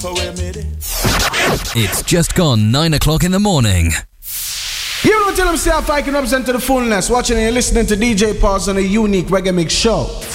It's just gone 9 o'clock in the morning. You don't tell them say I can represent to the fullness. Watching and listening to DJ Pause on a unique reggae mix show.